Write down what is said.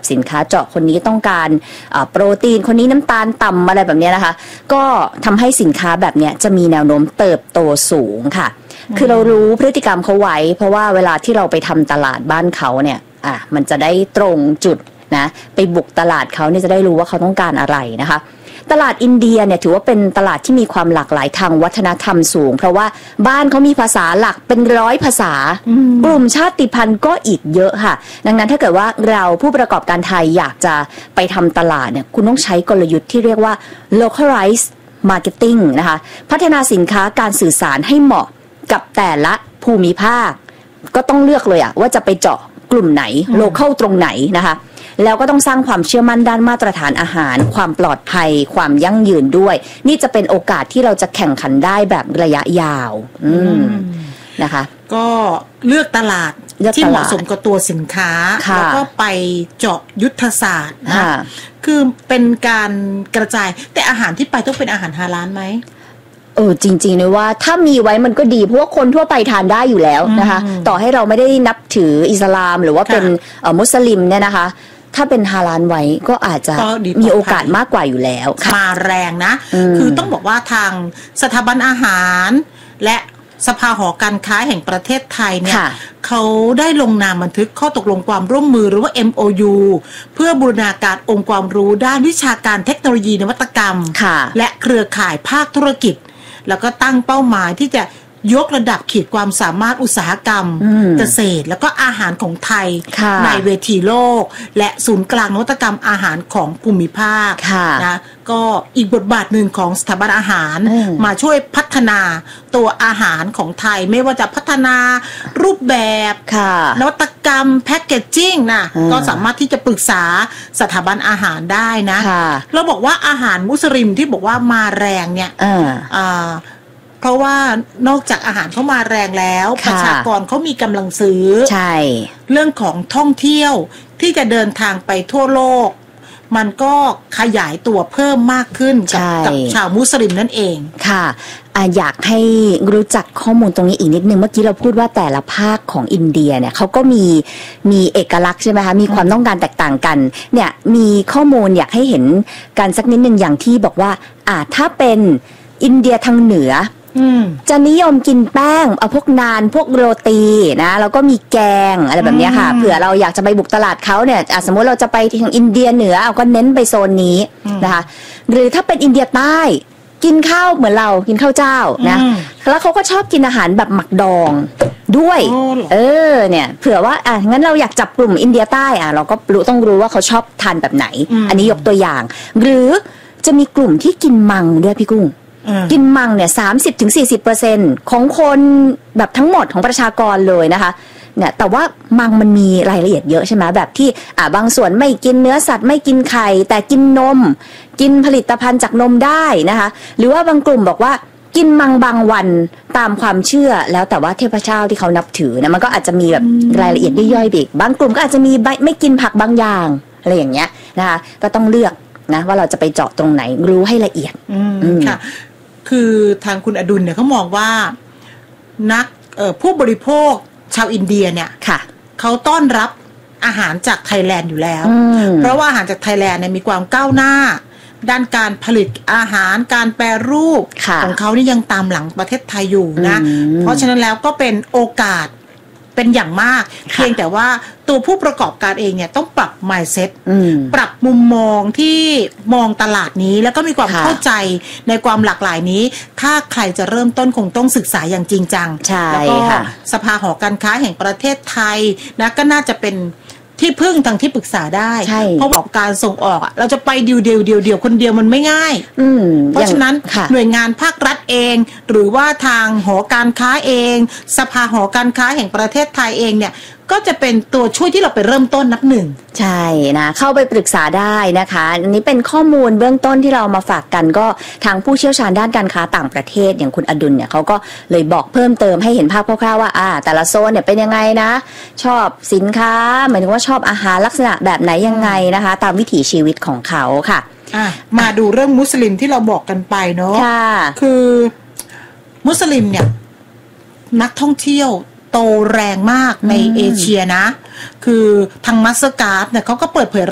สินค้าเจาะคนนี้ต้องการโปรตีนคนนี้น้ำตาลต่ำอะไรแบบนี้นะคะก็ทำให้สินค้าแบบนี้จะมีแนวโน้มเติบโตสูงค่ะคือเรารู้พฤติกรรมเขาไว้เพราะว่าเวลาที่เราไปทำตลาดบ้านเขาเนี่ยมันจะได้ตรงจุดนะไปบุกตลาดเขาเนี่ยจะได้รู้ว่าเขาต้องการอะไรนะคะตลาดอินเดียเนี่ยถือว่าเป็นตลาดที่มีความหลากหลายทางวัฒนธรรมสูงเพราะว่าบ้านเขามีภาษาหลักเป็น100ภาษากลุ่มชาติพันธุ์ก็อีกเยอะค่ะดังนั้นถ้าเกิดว่าเราผู้ประกอบการไทยอยากจะไปทำตลาดเนี่ยคุณต้องใช้กลยุทธ์ที่เรียกว่า localize marketing นะคะพัฒนาสินค้าการสื่อสารให้เหมาะกับแต่ละภูมิภาคก็ต้องเลือกเลยว่าจะไปเจาะกลุ่มไหนโลเคอลตรงไหนนะคะแล้วก็ต้องสร้างความเชื่อมั่นด้านมาตรฐานอาหารความปลอดภัยความยั่งยืนด้วยนี่จะเป็นโอกาสที่เราจะแข่งขันได้แบบระยะยาวนะคะก็เลือกตลาดที่เหมาะสมกับตัวสินค้าแล้วก็ไปเจาะยุทธศาสตร์นะคือเป็นการกระจายแต่อาหารที่ไปต้องเป็นอาหารฮาลาลไหมจริงๆเลยว่าถ้ามีไว้มันก็ดีเพราะว่าคนทั่วไปทานได้อยู่แล้วนะคะต่อให้เราไม่ได้นับถืออิสลามหรือว่าเป็นมุสลิมเนี่ยนะคะถ้าเป็นฮาลาลไว้ก็อาจจะมีโอกาสมากกว่าอยู่แล้วมาแรงนะคือต้องบอกว่าทางสถาบันอาหารและสภาหอการค้าแห่งประเทศไทยเนี่ยเขาได้ลงนามบันทึกข้อตกลงความร่วมมือหรือว่า MOU เพื่อบูรณาการองค์ความรู้ด้านวิชาการเทคโนโลยีนวัตกรรมและเครือข่ายภาคธุรกิจแล้วก็ตั้งเป้าหมายที่จะยกระดับขีดความสามารถอุตสาหกรรมเกษตรแล้วก็อาหารของไทยในเวทีโลกและศูนย์กลางนวัตกรรมอาหารของภูมิภาคนะก็อีกบทบาทหนึ่งของสถาบันอาหารมาช่วยพัฒนาตัวอาหารของไทยไม่ว่าจะพัฒนารูปแบบนวัตกรรมแพคเกจจิ้งนะก็สามารถที่จะปรึกษาสถาบันอาหารได้นะเราบอกว่าอาหารมุสลิมที่บอกว่ามาแรงเนี่ยเพราะว่านอกจากอาหารเขามาแรงแล้วประชากรเขามีกำลังซื้อใช่เรื่องของท่องเที่ยวที่จะเดินทางไปทั่วโลกมันก็ขยายตัวเพิ่มมากขึ้นกับชาวมุสลิมนั่นเองค่ะอยากให้รู้จักข้อมูลตรงนี้อีกนิดนึงเมื่อกี้เราพูดว่าแต่ละภาคของอินเดียเนี่ยเขาก็มีเอกลักษณ์ใช่ไหมคะมีความต้องการแตกต่างกันเนี่ยมีข้อมูลอยากให้เห็นกันสักนิดนึงอย่างที่บอกว่าถ้าเป็นอินเดียทางเหนือจะนิยมกินแป้งพวกนานพวกโรตีนะแล้วก็มีแกงอะไรแบบนี้ค่ะเผื่อเราอยากจะไปบุกตลาดเขาเนี่ยสมมติเราจะไปทางอินเดียเหนือก็เน้นไปโซนนี้นะคะหรือถ้าเป็นอินเดียใต้กินข้าวเหมือนเรากินข้าวเจ้านะแล้วเขาก็ชอบกินอาหารแบบหมักดองด้วยเนี่ยเผื่อว่างั้นเราอยากจับกลุ่มอินเดียใต้เราก็ต้องรู้ว่าเขาชอบทานแบบไหนอันนี้ยกตัวอย่างหรือจะมีกลุ่มที่กินมังด้วยพี่กุ้งกินมังเนี่ย 30-40% ของคนแบบทั้งหมดของประชากรเลยนะคะเนี่ยแต่ว่ามังมันมีรายละเอียดเยอะใช่ไหมแบบที่บางส่วนไม่กินเนื้อสัตว์ไม่กินไข่แต่กินนมกินผลิตภัณฑ์จากนมได้นะคะหรือว่าบางกลุ่มบอกว่ากินมังบางวันตามความเชื่อแล้วแต่ว่าเทพเจ้าที่เขานับถือนะมันก็อาจจะมีแบบรายละเอียดย่อยๆอีกบางกลุ่มก็อาจจะมีไม่กินผักบางอย่างอะไรอย่างเงี้ยนะคะก็ต้องเลือกนะว่าเราจะไปเจาะตรงไหนรู้ให้ละเอียดค่ะคือทางคุณอดุลเนี่ยเขามองว่านักผู้บริโภคชาวอินเดียเนี่ยเขาต้อนรับอาหารจากไทยแลนด์อยู่แล้วเพราะว่าอาหารจากไทยแลนด์เนี่ยมีความก้าวหน้าด้านการผลิตอาหารการแปรรูปของเขานี่ยังตามหลังประเทศไทยอยู่นะเพราะฉะนั้นแล้วก็เป็นโอกาสเป็นอย่างมากเพียงแต่ว่าตัวผู้ประกอบการเองเนี่ยต้องปรับ mindset ปรับมุมมองที่มองตลาดนี้แล้วก็มีความเข้าใจในความหลากหลายนี้ถ้าใครจะเริ่มต้นคงต้องศึกษาอย่างจริงจังแล้วก็สภาหอการค้าแห่งประเทศไทยนะก็น่าจะเป็นที่พึ่งทางที่ปรึกษาได้เพราะบอกการส่งออกเราจะไปเดียวคนเดียวมันไม่ง่ายเพราะฉะนั้นหน่วยงานภาครัฐเองหรือว่าทางหอการค้าเองสภาหอการค้าแห่งประเทศไทยเองเนี่ยก็จะเป็นตัวช่วยที่เราไปเริ่มต้นนับหนึ่งใช่นะเข้าไปปรึกษาได้นะคะอันนี้เป็นข้อมูลเบื้องต้นที่เรามาฝากกันก็ทางผู้เชี่ยวชาญด้านการค้าต่างประเทศอย่างคุณอดุลเนี่ยเขาก็เลยบอกเพิ่มเติมให้เห็นภาพคร่าวๆว่าแต่ละโซนเนี่ยเป็นยังไงนะชอบสินค้าหมายถึงว่าชอบอาหารลักษณะแบบไหนยังไงนะคะตามวิถีชีวิตของเขาค่ะมาดูเรื่องมุสลิมที่เราบอกกันไปเนาะคือมุสลิมเนี่ยนักท่องเที่ยวโตแรงมากในเอเชียนะคือทางมัสการ์ดเนี่ยเขาก็เปิดเผย